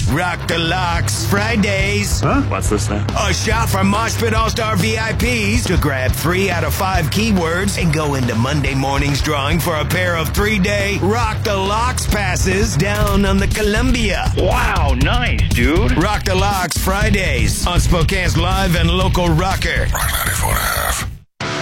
Rock the Locks Fridays. Huh? What's this now? A shot from Moshpit All-Star VIPs to grab 3 out of 5 keywords and go into Monday morning's drawing for a pair of 3-day Rock the Locks passes down on the Columbia. Wow, nice, dude. Rock the Locks Fridays on Spokane's live and local rocker. Rock 94.5.